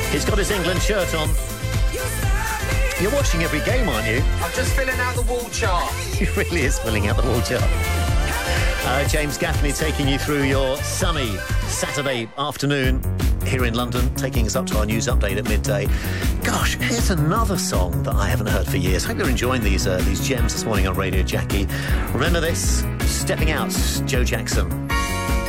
He's got his England shirt on. You're watching every game, aren't you? I'm just filling out the wall chart. He really is filling out the wall chart. James Gaffney taking you through your sunny Saturday afternoon here in London, taking us up to our news update at midday. Gosh, here's another song that I haven't heard for years. Hope you're enjoying these gems this morning on Radio Jackie. Remember this? Stepping Out, Joe Jackson.